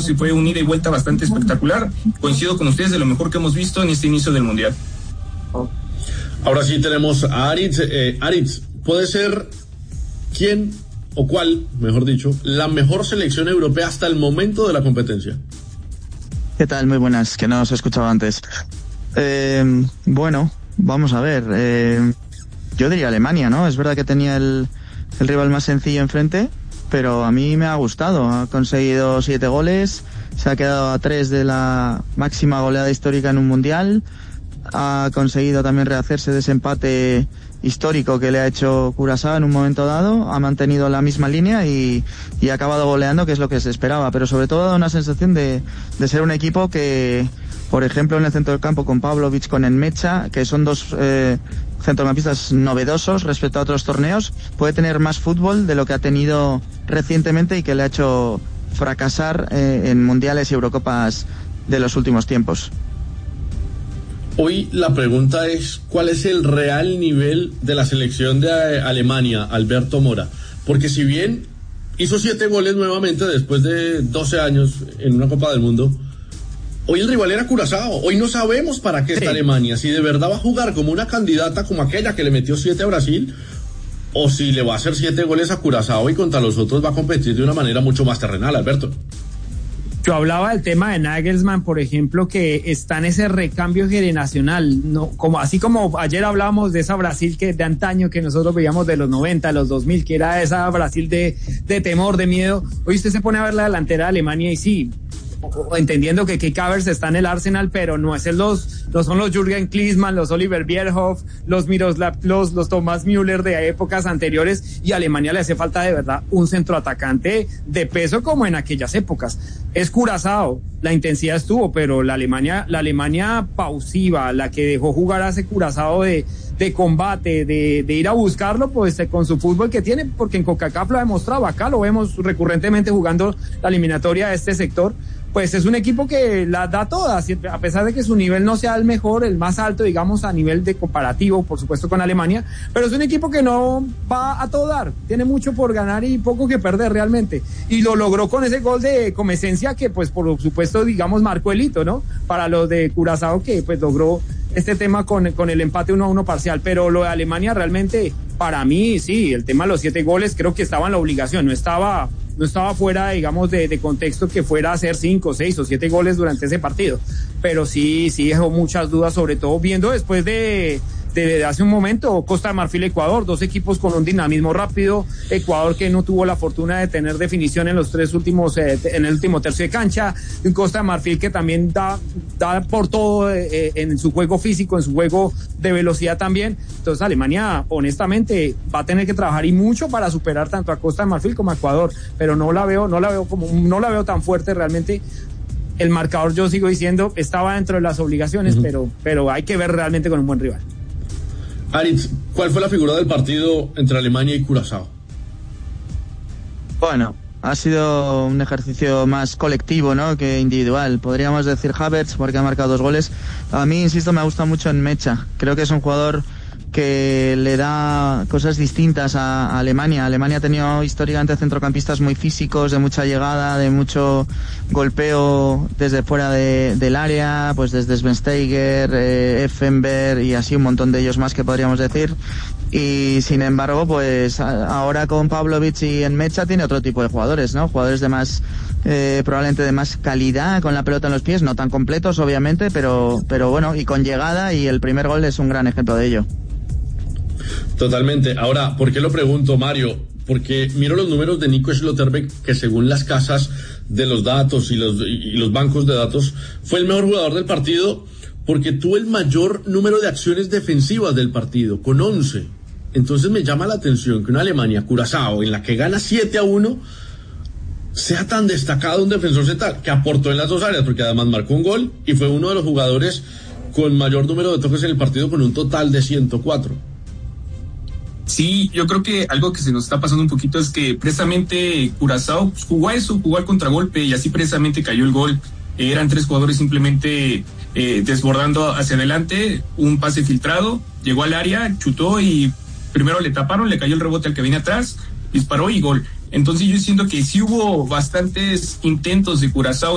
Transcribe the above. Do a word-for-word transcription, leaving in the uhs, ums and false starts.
y fue un ida y vuelta bastante espectacular. Coincido con ustedes, de lo mejor que hemos visto en este inicio del Mundial. Ahora sí tenemos a Aritz. Eh, Aritz, ¿puede ser quién o cuál, mejor dicho, la mejor selección europea hasta el momento de la competencia? ¿Qué tal? Muy buenas, que no os he escuchado antes. Eh, bueno, vamos a ver. Eh, yo diría Alemania, ¿no? Es verdad que tenía el, el rival más sencillo enfrente, pero a mí me ha gustado. Ha conseguido siete goles, se ha quedado a tres de la máxima goleada histórica en un mundial. Ha conseguido también rehacerse de ese empate histórico que le ha hecho Curazao en un momento dado. Ha mantenido la misma línea y, y ha acabado goleando, que es lo que se esperaba. Pero sobre todo ha dado una sensación de, de ser un equipo que, por ejemplo, en el centro del campo con Pavlovic, con Enmecha, que son dos eh, centrocampistas novedosos respecto a otros torneos, puede tener más fútbol de lo que ha tenido recientemente y que le ha hecho fracasar eh, en mundiales y Eurocopas de los últimos tiempos. Hoy la pregunta es, ¿cuál es el real nivel de la selección de Alemania, Alberto Mora? Porque si bien hizo siete goles nuevamente después de doce años en una Copa del Mundo, hoy el rival era Curazao. Hoy no sabemos para qué está sí. Alemania, si de verdad va a jugar como una candidata como aquella que le metió siete a Brasil, o si le va a hacer siete goles a Curazao y contra los otros va a competir de una manera mucho más terrenal, Alberto. Yo hablaba del tema de Nagelsmann, por ejemplo, que está en ese recambio generacional, no, como así como ayer hablábamos de esa Brasil que de antaño que nosotros veíamos de los noventa, los dos mil, que era esa Brasil de, de temor, de miedo. Hoy usted se pone a ver la delantera de Alemania y sí, entendiendo que Kai Havertz está en el Arsenal, pero no es el los, no son los Jürgen Klinsmann, los Oliver Bierhoff, los Miroslav, los, los Thomas Müller de épocas anteriores, y a Alemania le hace falta de verdad un centroatacante de peso como en aquellas épocas. Es Curazao, la intensidad estuvo, pero la Alemania, la Alemania pausiva, la que dejó jugar a ese Curazao de de combate, de, de ir a buscarlo, pues con su fútbol que tiene, porque en CONCACAF lo ha demostrado, acá lo vemos recurrentemente jugando la eliminatoria de este sector, pues es un equipo que la da todas, a pesar de que su nivel no sea el mejor, el más alto, digamos, a nivel de comparativo, por supuesto, con Alemania, pero es un equipo que no va a todo dar, tiene mucho por ganar y poco que perder realmente, y lo logró con ese gol de Comesencia que, pues, por supuesto, digamos, marcó el hito, ¿no? Para los de Curazao, que, pues, logró este tema con, con el empate uno a uno parcial, pero lo de Alemania realmente, para mí, sí, el tema de los siete goles, creo que estaba en la obligación, no estaba... no estaba fuera, digamos, de, de contexto que fuera a hacer cinco, seis o siete goles durante ese partido, pero sí, sí dejó muchas dudas, sobre todo viendo después de, de, de hace un momento, Costa de Marfil, Ecuador, dos equipos con un dinamismo rápido, Ecuador que no tuvo la fortuna de tener definición en los tres últimos, eh, en el último tercio de cancha, un Costa de Marfil que también da, da por todo eh, en su juego físico, en su juego de velocidad también. Entonces Alemania, honestamente, va a tener que trabajar y mucho para superar tanto a Costa de Marfil como a Ecuador, pero no la veo, no la veo como, no la veo tan fuerte realmente. El marcador, yo sigo diciendo, estaba dentro de las obligaciones, uh-huh. pero, pero hay que ver realmente con un buen rival. Aritz, ¿cuál fue la figura del partido entre Alemania y Curazao? Bueno, ha sido un ejercicio más colectivo, ¿no?, que individual. Podríamos decir Havertz, porque ha marcado dos goles. A mí, insisto, me gusta mucho Enmecha. Creo que es un jugador que le da cosas distintas a, a Alemania. Alemania ha tenido históricamente centrocampistas muy físicos, de mucha llegada, de mucho golpeo desde fuera de, del área, pues desde Schweinsteiger, eh, Effenberg y así un montón de ellos más que podríamos decir. Y sin embargo, pues ahora con Pavlovic y Enmecha tiene otro tipo de jugadores, ¿no? Jugadores de más, eh, probablemente de más calidad, con la pelota en los pies, no tan completos obviamente, pero, pero bueno, y con llegada, y el primer gol es un gran ejemplo de ello. Totalmente. Ahora, ¿por qué lo pregunto, Mario? Porque miro los números de Nico Schlotterbeck, que según las casas de los datos y los, y los bancos de datos, fue el mejor jugador del partido porque tuvo el mayor número de acciones defensivas del partido, con once. Entonces me llama la atención que una Alemania, Curazao, en la que gana siete a uno, sea tan destacado un defensor central, que aportó en las dos áreas, porque además marcó un gol y fue uno de los jugadores con mayor número de toques en el partido, con un total de ciento cuatro. Sí, yo creo que algo que se nos está pasando un poquito es que precisamente Curazao pues, jugó a eso, jugó al contragolpe, y así precisamente cayó el gol. Eh, eran tres jugadores simplemente eh, desbordando hacia adelante, un pase filtrado, llegó al área, chutó y primero le taparon, le cayó el rebote al que venía atrás, disparó y gol. Entonces yo siento que sí hubo bastantes intentos de Curazao